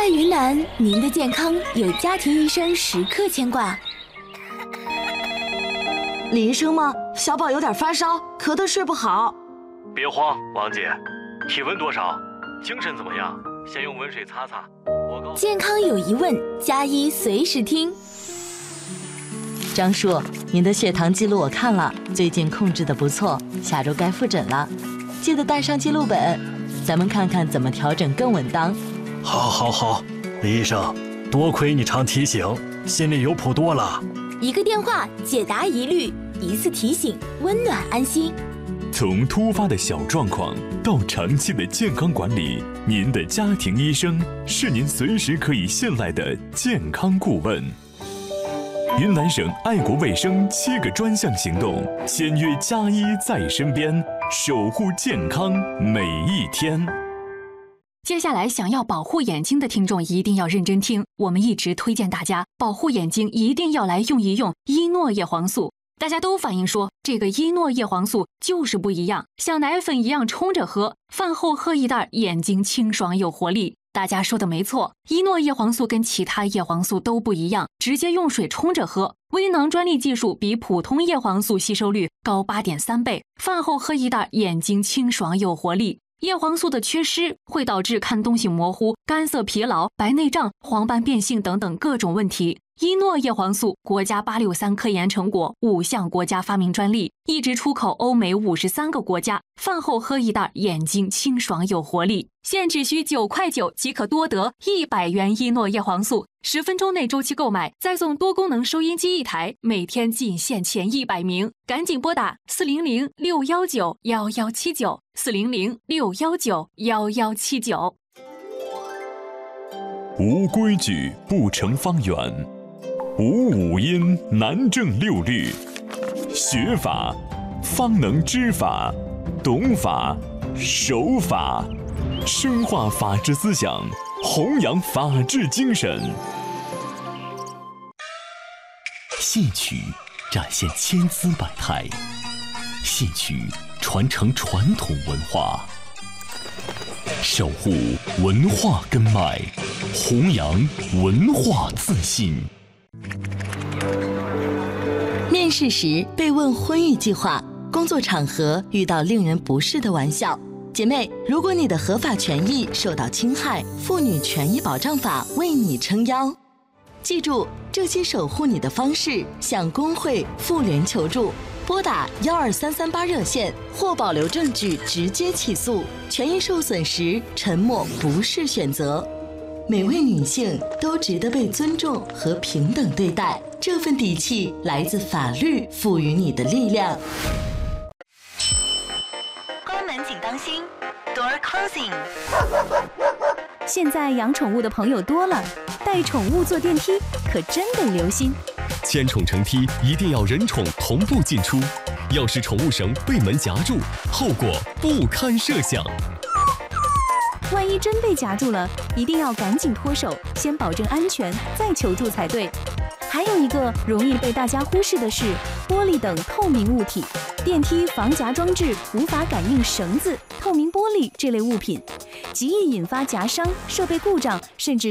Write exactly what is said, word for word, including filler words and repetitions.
在云南，您的健康有家庭医生时刻牵挂。 李医生吗？小宝有点发烧，咳得睡不好。 别慌，王姐，体温多少？精神怎么样？先用温水擦擦。我告健康有疑问，加医随时听。 张叔，您的血糖记录我看了，最近控制得不错，下周该复诊了，记得带上记录本，咱们看看怎么调整更稳当。 好，好，好，李医生，多亏你常提醒，心里有谱多了。 一个电话解答疑虑，一次提醒温暖安心。 从突发的小状况到长期的健康管理，您的家庭医生是您随时可以信赖的健康顾问。云南省爱国卫生七个专项行动，签约加医在身边，守护健康每一天。 接下来想要保护眼睛的听众一定要认真听，我们一直推荐大家保护眼睛一定要来用一用伊诺叶黄素。大家都反映说这个伊诺叶黄素就是不一样，像奶粉一样冲着喝，饭后喝一袋，眼睛清爽有活力。大家说的没错，伊诺叶黄素跟其他叶黄素都不一样，直接用水冲着喝，微囊专利技术比普通叶黄素吸收率高 八点三 倍，饭后喝一袋，眼睛清爽有活力。叶黄素的缺失会导致看东西模糊、干涩疲劳、白内障、黄斑变性等等各种问题。伊诺叶黄素国家八六三科研成果，五项国家发明专利，一直出口欧美五十三个国家。饭后喝一袋，眼睛清爽有活力。现只需九块九即可多得一百元伊诺叶黄素，十分钟内周期购买，再送多功能收音机一台，每天仅限前一百名，赶紧拨打四零零六幺九幺幺七九四零零六幺九幺幺七九。 无规矩不成方圆，无五音难正六律。学法方能知法，懂法守法，深化法治思想，弘扬法治精神。戏曲展现千姿百态，戏曲传承传统文化，守护文化根脉，弘扬文化自信。 面试时被问婚育计划，工作场合遇到令人不适的玩笑，姐妹，如果你的合法权益受到侵害，妇女权益保障法为你撑腰。记住，这些守护你的方式，向工会、妇联求助，拨打幺二三三八热线或保留证据直接起诉。权益受损时，沉默不是选择。每位女性都值得被尊重和平等对待，这份底气来自法律赋予你的力量。 关门请当心 ，Door closing。 现在养宠物的朋友多了，带宠物坐电梯可真得留心。 牵宠乘梯一定要人宠同步进出，要是宠物绳被门夹住，后果不堪设想。 万一真被夹住了，一定要赶紧脱手，先保证安全，再求助才对。还有一个容易被大家忽视的是，玻璃等透明物体，电梯防夹装置无法感应绳子、透明玻璃这类物品，极易引发夹伤、设备故障，甚至